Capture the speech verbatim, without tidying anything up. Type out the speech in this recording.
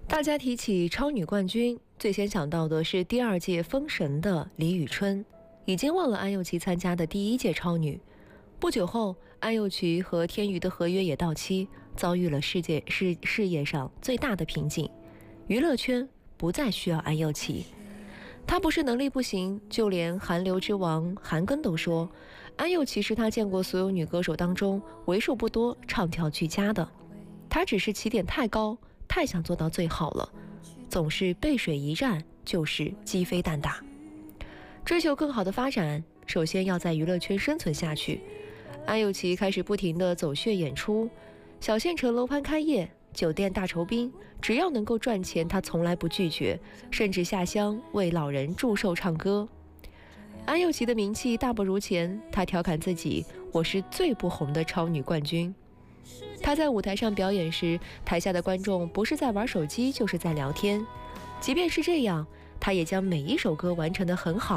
大家提起超女冠军，最先想到的是第二届封神的李宇春，已经忘了安又琪参加的第一届超女。不久后，安又琪和天娱的合约也到期，遭遇了世界事事业上最大的瓶颈。娱乐圈不再需要安又琪，她不是能力不行，就连韩流之王韩庚都说，安又琪是他见过所有女歌手当中为数不多唱跳俱佳的。她只是起点太高，太想做到最好了，总是背水一战，就是鸡飞蛋打。追求更好的发展，首先要在娱乐圈生存下去。安又琪开始不停地走穴演出，小县城楼盘开业，酒店大酬宾，只要能够赚钱，她从来不拒绝，甚至下乡为老人祝寿唱歌。安又琪的名气大不如前，她调侃自己：“我是最不红的超女冠军。”她在舞台上表演时，台下的观众不是在玩手机，就是在聊天。即便是这样，她也将每一首歌完成得很好。